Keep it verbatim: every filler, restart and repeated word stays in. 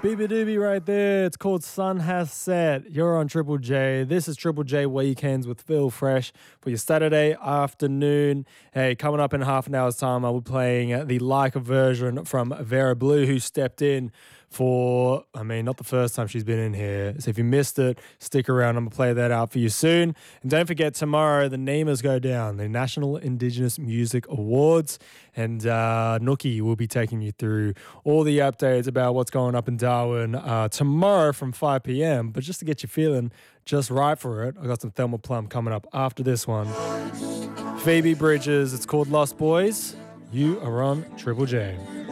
Beeby Doobie right there. It's called Sun Has Set. You're on Triple J. This is Triple J Weekends with Phil Fresh for your Saturday afternoon. Hey, coming up in half an hour's time, I'll be playing the Leica version from Vera Blue, who stepped in for, I mean, not the first time she's been in here. So if you missed it, stick around. I'm going to play that out for you soon. And don't forget, tomorrow, the NEMAs go down, the National Indigenous Music Awards. And uh, Nookie will be taking you through all the updates about what's going up in Darwin uh, tomorrow from five p.m. But just to get you feeling just right for it, I got some Thelma Plum coming up after this one. Phoebe Bridges, it's called Lost Boys. You are on Triple J.